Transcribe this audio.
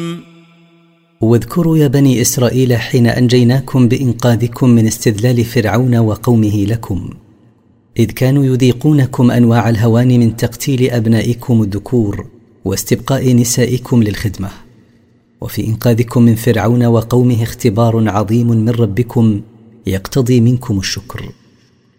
واذكروا يا بني إسرائيل حين أنجيناكم بإنقاذكم من استذلال فرعون وقومه لكم، إذ كانوا يذيقونكم أنواع الهوان من تقتيل أبنائكم الذكور واستبقاء نسائكم للخدمة. وفي إنقاذكم من فرعون وقومه اختبار عظيم من ربكم يقتضي منكم الشكر.